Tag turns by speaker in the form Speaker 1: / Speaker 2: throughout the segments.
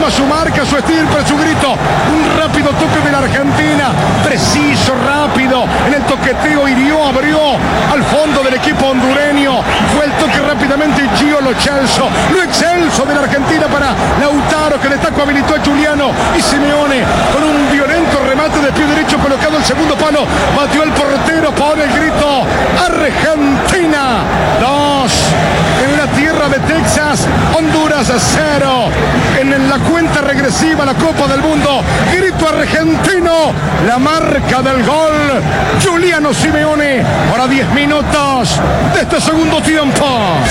Speaker 1: toma su marca, su estirpe, su grito. Un rápido toque de la Argentina, preciso, rápido, en el toqueteo hirió, abrió al fondo del equipo hondureño. Fue el toque rápidamente Gio Lo Celso, lo excelso de la Argentina para Lautaro, que de taco habilitó a Giuliano, y Simeone con un violento remate de pie derecho colocado el segundo palo, batió el portero, pone el grito: Argentina 2 en la tierra de Texas, Honduras 0 en la cuenta regresiva, la Copa del Mundo. Grito argentino, la marca del gol, Giuliano Simeone. Ahora 10 minutos de este segundo tiempo.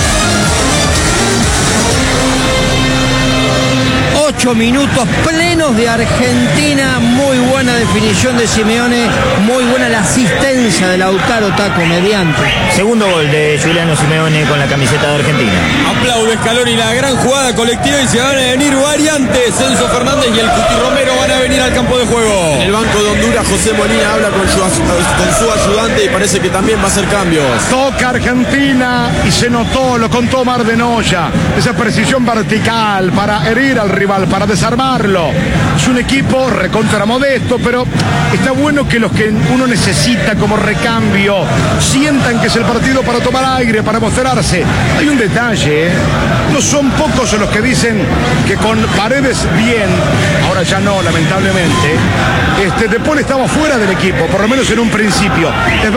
Speaker 2: 8 minutos plenos de Argentina. Muy buena definición de Simeone, muy buena la asistencia de Lautaro Taco mediante.
Speaker 3: Segundo gol de Giuliano Simeone con la camiseta de Argentina.
Speaker 4: Aplaude Scaloni la gran jugada colectiva y se van a venir variantes. Enzo Fernández y el Cuti Romero van a venir al campo de juego.
Speaker 5: En el banco de Honduras, José Molina habla con su ayudante y parece que también va a hacer cambios.
Speaker 1: Toca Argentina y se notó, lo contó Mar de Noya, esa precisión vertical para herir al rival, para desarmarlo. Es un equipo recontra modesto, pero está bueno que los que uno necesita como recambio sientan que es el partido para tomar aire, para mostrarse. Hay un detalle, no son pocos los que dicen que con Paredes bien, ahora ya no, lamentablemente. De Paul estaba fuera del equipo, por lo menos en un principio.